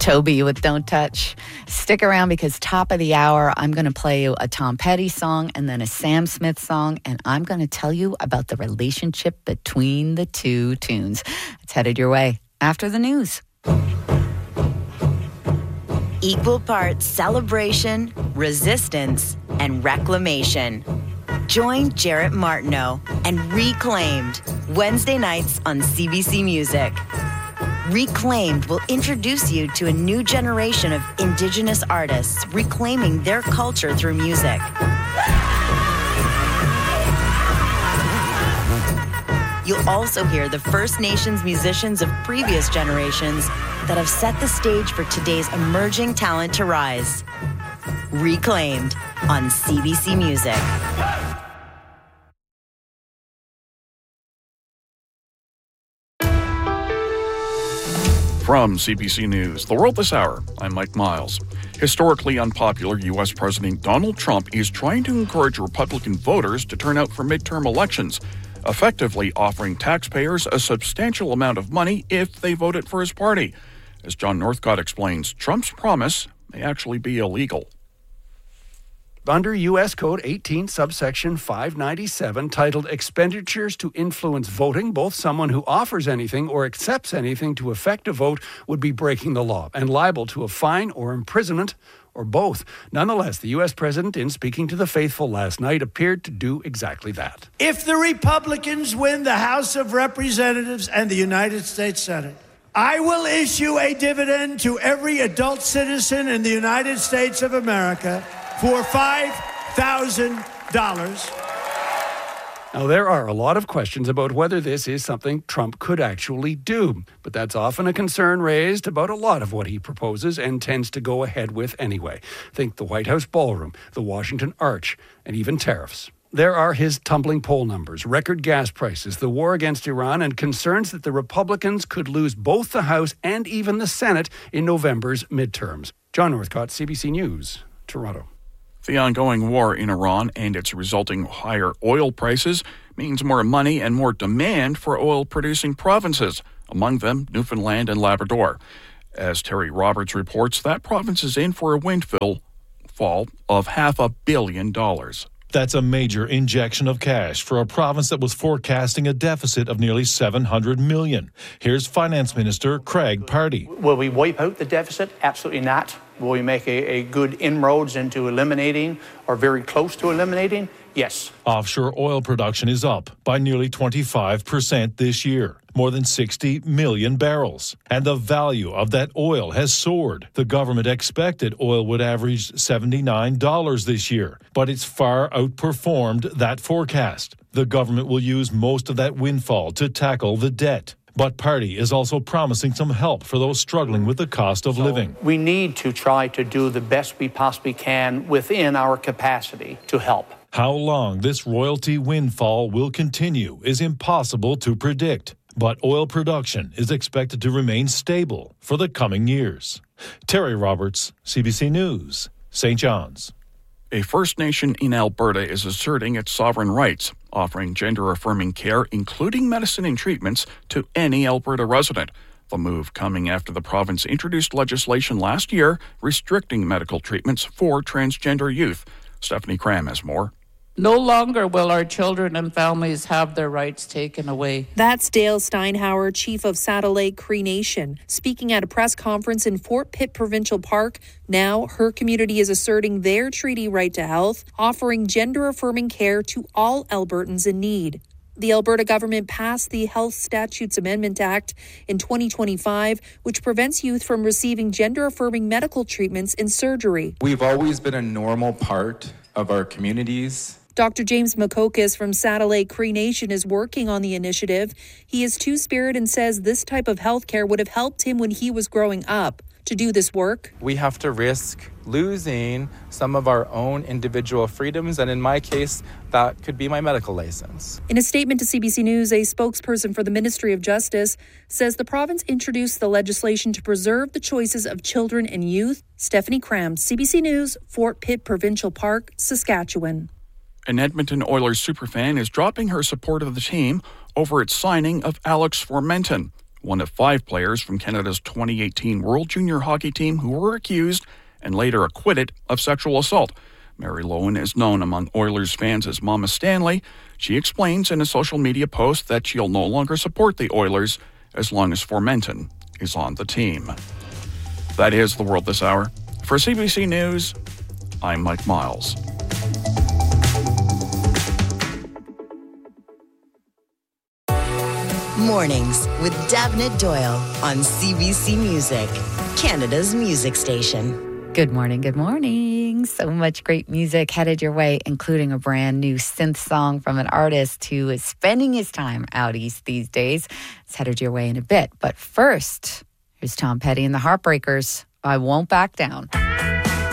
Toby with Don't Touch. Stick around because top of the hour, I'm going to play you a Tom Petty song and then a Sam Smith song, and I'm going to tell you about the relationship between the two tunes. It's headed your way after the news. Equal parts celebration, resistance, and reclamation. Join Jarrett Martineau and Reclaimed Wednesday nights on CBC Music. Reclaimed will introduce you to a new generation of Indigenous artists reclaiming their culture through music. You'll also hear the First Nations musicians of previous generations that have set the stage for today's emerging talent to rise. Reclaimed on CBC Music. From CBC News, The World This Hour, I'm Mike Miles. Historically unpopular U.S. President Donald Trump is trying to encourage Republican voters to turn out for midterm elections, effectively offering taxpayers a substantial amount of money if they voted for his party. As John Northcott explains, Trump's promise may actually be illegal. Under U.S. Code 18, subsection 597, titled Expenditures to Influence Voting, both someone who offers anything or accepts anything to affect a vote would be breaking the law and liable to a fine or imprisonment or both. Nonetheless, the U.S. president, in speaking to the faithful last night, appeared to do exactly that. If the Republicans win the House of Representatives and the United States Senate, I will issue a dividend to every adult citizen in the United States of America for $5,000. Now, there are a lot of questions about whether this is something Trump could actually do, but that's often a concern raised about a lot of what he proposes and tends to go ahead with anyway. Think the White House ballroom, the Washington Arch, and even tariffs. There are his tumbling poll numbers, record gas prices, the war against Iran, and concerns that the Republicans could lose both the House and even the Senate in November's midterms. John Northcott, CBC News, Toronto. The ongoing war in Iran and its resulting higher oil prices means more money and more demand for oil-producing provinces, among them Newfoundland and Labrador. As Terry Roberts reports, that province is in for a windfall of $500 million. That's a major injection of cash for a province that was forecasting a deficit of nearly $700 million. Here's Finance Minister Craig Pardy. Will we wipe out the deficit? Absolutely not. Will we make a good inroads into eliminating or very close to eliminating? Yes. Offshore oil production is up by nearly 25% this year, more than 60 million barrels. And the value of that oil has soared. The government expected oil would average $79 this year, but it's far outperformed that forecast. The government will use most of that windfall to tackle the debt. But Party is also promising some help for those struggling with the cost of living. We need to try to do the best we possibly can within our capacity to help. How long this royalty windfall will continue is impossible to predict, but oil production is expected to remain stable for the coming years. Terry Roberts, CBC News, St. John's. A First Nation in Alberta is asserting its sovereign rights, offering gender-affirming care, including medicine and treatments, to any Alberta resident. The move coming after the province introduced legislation last year restricting medical treatments for transgender youth. Stephanie Cram has more. No longer will our children and families have their rights taken away. That's Dale Steinhauer, chief of Saddle Lake Cree Nation, speaking at a press conference in Fort Pitt Provincial Park. Now, her community is asserting their treaty right to health, offering gender-affirming care to all Albertans in need. The Alberta government passed the Health Statutes Amendment Act in 2025, which prevents youth from receiving gender-affirming medical treatments and surgery. We've always been a normal part of our communities. Dr. James Makokis from Saddle Lake Cree Nation is working on the initiative. He is two-spirit and says this type of health care would have helped him when he was growing up. To do this work, we have to risk losing some of our own individual freedoms, and in my case, that could be my medical license. In a statement to CBC News, a spokesperson for the Ministry of Justice says the province introduced the legislation to preserve the choices of children and youth. Stephanie Cram, CBC News, Fort Pitt Provincial Park, Saskatchewan. An Edmonton Oilers superfan is dropping her support of the team over its signing of Alex Formenton. one of 5 players from Canada's 2018 World Junior Hockey team who were accused and later acquitted of sexual assault. Mary Lowen is known among Oilers fans as Mama Stanley. She explains in a social media post that she'll no longer support the Oilers as long as Formenton is on the team. That is The World This Hour. For CBC News, I'm Mike Miles. Mornings with Davnit Doyle on CBC Music, Canada's music station. Good morning, good morning. So much great music headed your way, including a brand new synth song from an artist who is spending his time out east these days. It's headed your way in a bit. But first, here's Tom Petty and the Heartbreakers. I Won't Back Down.